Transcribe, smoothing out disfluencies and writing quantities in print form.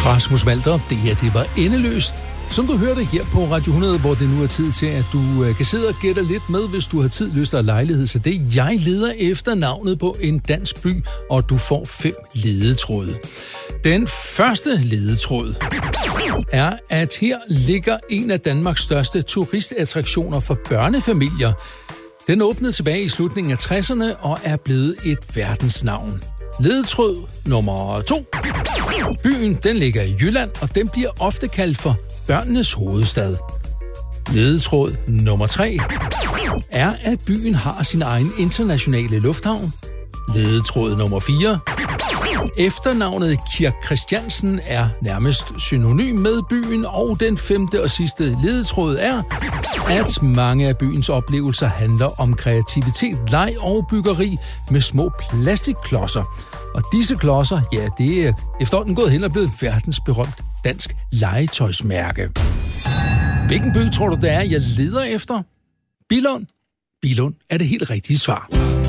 Rasmus Walter, det her, det var endeløst. Som du hørte her på Radio 100, hvor det nu er tid til, at du kan sidde og gætte lidt med, hvis du har tid, lyst og lejlighed til det. Jeg leder efter navnet på en dansk by, og du får 5 ledetråde. Den første ledetråd er, at her ligger en af Danmarks største turistattraktioner for børnefamilier. Den åbnede tilbage i slutningen af 60'erne og er blevet et verdensnavn. Ledetråd nummer 2. Byen, den ligger i Jylland, og den bliver ofte kaldt for børnenes hovedstad. Ledetråd nummer 3 er, at byen har sin egen internationale lufthavn. Ledetråd nummer 4. Efternavnet Kirk Christiansen er nærmest synonym med byen, og den 5. og sidste ledetråd er, at mange af byens oplevelser handler om kreativitet, leg og byggeri med små plastikklodser. Og disse klodser, ja, det er efterhånden gået hen og blevet verdensberømt dansk legetøjsmærke. Hvilken by tror du, det er, jeg leder efter? Billund. Billund er det helt rigtige svar.